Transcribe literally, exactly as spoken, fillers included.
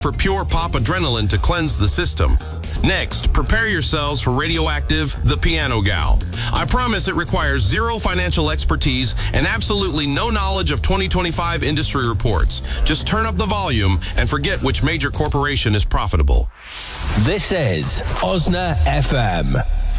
for pure pop adrenaline to cleanse the system. Next, prepare yourselves for Radioactive, the Piano Gal. I promise it requires zero financial expertise and absolutely no knowledge of twenty twenty-five industry reports. Just turn up the volume and forget which major corporation is profitable. This is Osna F M.